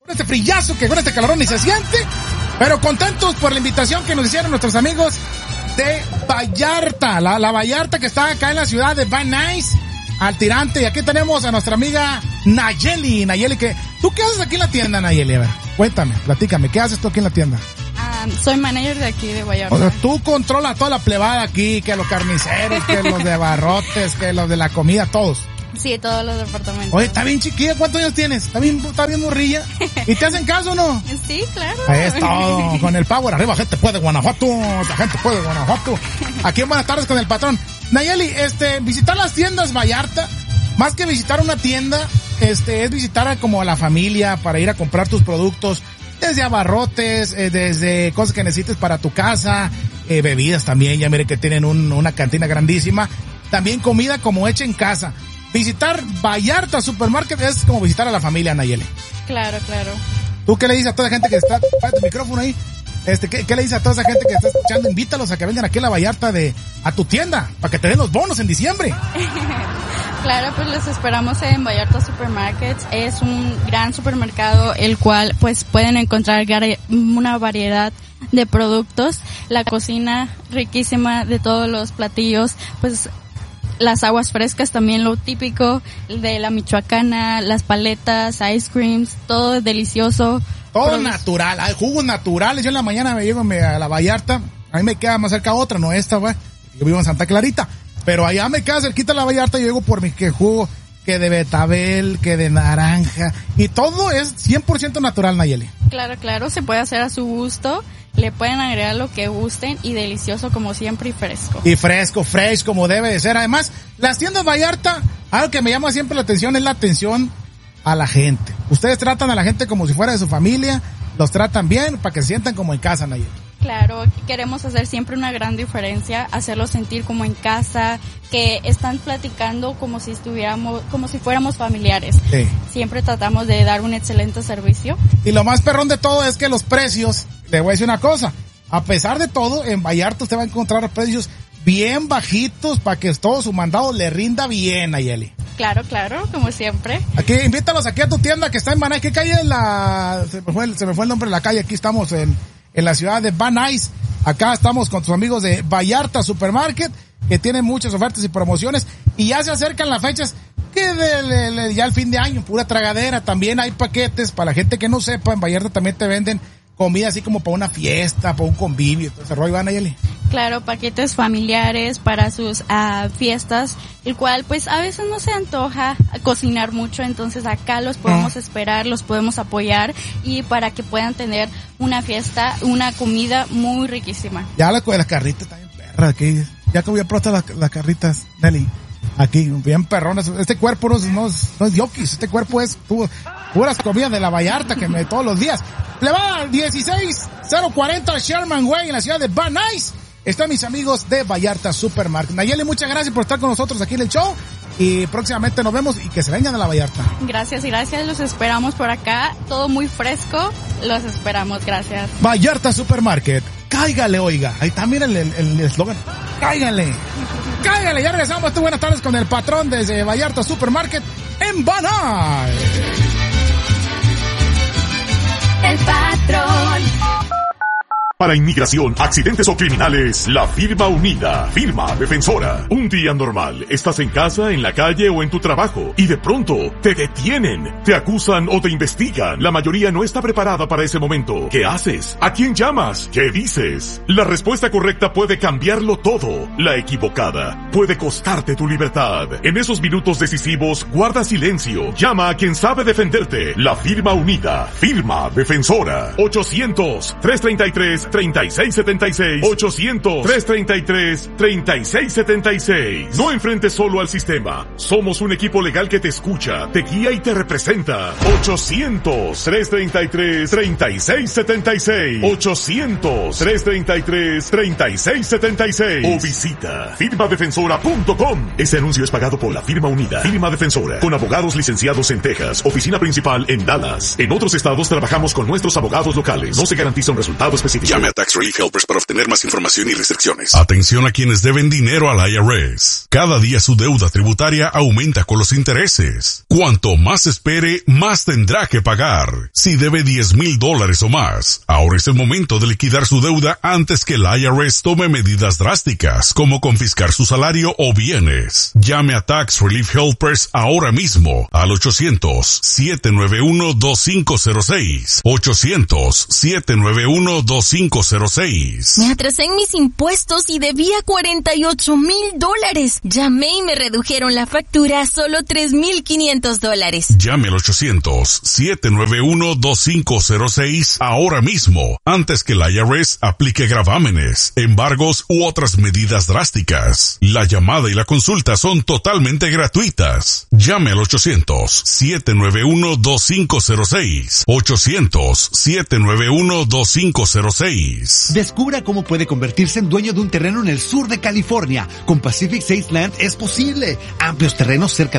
Este frillazo que con este calorón ni se siente, pero contentos por la invitación que nos hicieron nuestros amigos de Vallarta, la Vallarta que está acá en la ciudad de Van Nuys, al tirante. Y aquí tenemos a nuestra amiga Nayeli, ¿tú qué haces aquí en la tienda, Nayeli? A ver, cuéntame, platícame, ¿qué haces tú aquí en la tienda? Soy manager de aquí de Vallarta. O sea, tú controlas toda la plebada aquí, que los carniceros, que los de abarrotes, que los de la comida, todos. Sí, todos los departamentos. Oye, está bien chiquilla, ¿cuántos años tienes? ¿Está bien morrilla? ¿Y te hacen caso o no? Sí, claro. Ahí es todo, con el power arriba, gente puede Guanajuato, la gente puede Guanajuato. Aquí en Buenas Tardes con el patrón. Nayeli, visitar las tiendas Vallarta, más que visitar una tienda, es visitar como a la familia para ir a comprar tus productos, desde abarrotes, desde cosas que necesites para tu casa, bebidas también, ya mire que tienen una cantina grandísima, también comida como hecha en casa. Visitar Vallarta Supermarket es como visitar a la familia, Nayeli. Claro. ¿Tú qué le dices a toda la gente que está... Párate el micrófono ahí. ¿Qué le dices a toda esa gente que está escuchando? Invítalos a que vengan aquí a la Vallarta a tu tienda, para que te den los bonos en diciembre. Claro, pues los esperamos en Vallarta Supermarket. Es un gran supermercado, el cual pues pueden encontrar una variedad de productos. La cocina riquísima de todos los platillos, pues... Las aguas frescas también, lo típico de la michoacana, las paletas, ice creams, todo delicioso. Todo natural, hay jugos naturales. Yo en la mañana me llego a la Vallarta, a mí me queda más cerca otra, no esta, güey. Yo vivo en Santa Clarita, pero allá me queda cerquita la Vallarta y llego por mi jugo, que de betabel, que de naranja, y todo es 100% natural, Nayeli. Claro, se puede hacer a su gusto. Le pueden agregar lo que gusten y delicioso como siempre y fresco. Y fresco, fresh como debe de ser. Además, las tiendas Vallarta, algo que me llama siempre la atención es la atención a la gente. Ustedes tratan a la gente como si fuera de su familia, los tratan bien para que se sientan como en casa, Nayeli. Claro, queremos hacer siempre una gran diferencia, hacerlos sentir como en casa, que están platicando como si fuéramos familiares. Sí. Siempre tratamos de dar un excelente servicio. Y lo más perrón de todo es que los precios, le voy a decir una cosa, a pesar de todo, en Vallarta usted va a encontrar precios bien bajitos para que todo su mandado le rinda bien, Nayeli. Claro, como siempre. Aquí, invítalos aquí a tu tienda que está en Van Nuys. ¿Qué calle es se me fue el nombre de la calle? Aquí estamos en la ciudad de Van Nuys. Acá estamos con tus amigos de Vallarta Supermarket, que tienen muchas ofertas y promociones. Y ya se acercan las fechas que ya el fin de año, pura tragadera. También hay paquetes, para la gente que no sepa, en Vallarta también te venden comida así como para una fiesta, para un convivio, todo ese rollo, ¿van, Nayeli? Claro, paquetes familiares para sus fiestas, el cual pues a veces no se antoja cocinar mucho, entonces acá los podemos esperar, los podemos apoyar y para que puedan tener una fiesta, una comida muy riquísima. Ya las carritas también perras aquí, ya que voy a probar las carritas, Nelly. Aquí, bien perrones. Este cuerpo no es yokis, este cuerpo es puras comidas de la Vallarta que todos los días. Le va 16040 Sherman Way en la ciudad de Van Nuys. Están mis amigos de Vallarta Supermarket. Nayeli, muchas gracias por estar con nosotros aquí en el show. Y próximamente nos vemos y que se vengan a la Vallarta. Gracias, los esperamos por acá. Todo muy fresco, los esperamos, gracias. Vallarta Supermarket. Cáigale, oiga. Ahí está, miren el eslogan. Cáigale, ya regresamos. Buenas tardes con el patrón desde Vallarta Supermarket en Van Nuys. El patrón. Para inmigración, accidentes o criminales, la firma unida, firma defensora. Un día normal, estás en casa, en la calle o en tu trabajo y de pronto te detienen, te acusan o te investigan. La mayoría no está preparada para ese momento. ¿Qué haces? ¿A quién llamas? ¿Qué dices? La respuesta correcta puede cambiarlo todo. La equivocada puede costarte tu libertad. En esos minutos decisivos, guarda silencio. Llama a quien sabe defenderte. La firma unida, firma defensora. 800-333-3676. 800-333-3676. No enfrentes solo al sistema. Somos un equipo legal que te escucha, te guía y te representa. 800-333-3676. 800-333-3676. O visita firmadefensora.com. Ese anuncio es pagado por la firma unida, firma defensora, con abogados licenciados en Texas, oficina principal en Dallas. En otros estados trabajamos con nuestros abogados locales. No se garantiza un resultado específico. Llame a Tax Relief Helpers para obtener más información y restricciones. Atención a quienes deben dinero al IRS. Cada día su deuda tributaria aumenta con los intereses. Cuanto más espere, más tendrá que pagar. Si debe $10,000 o más, ahora es el momento de liquidar su deuda antes que el IRS tome medidas drásticas, como confiscar su salario o bienes. Llame a Tax Relief Helpers ahora mismo al 800-791-2506. 800-791-2506. Me atrasé en mis impuestos y debía $48,000. Llamé y me redujeron la factura a solo $3,500. Llame al 800-791-2506 ahora mismo, antes que la IRS aplique gravámenes, embargos u otras medidas drásticas. La llamada y la consulta son totalmente gratuitas. Llame al 800-791-2506. 800-791-2506. Descubra cómo puede convertirse en dueño de un terreno en el sur de California. Con Pacific State Land es posible. Amplios terrenos cerca